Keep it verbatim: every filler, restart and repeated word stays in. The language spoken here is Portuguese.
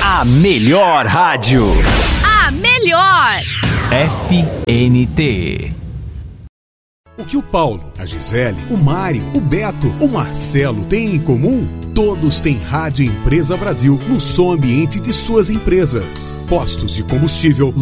A melhor rádio. A melhor. F N T. O que o Paulo, a Gisele, o Mário, o Beto, o Marcelo têm em comum? Todos têm Rádio Empresa Brasil no som ambiente de suas empresas. Postos de combustível,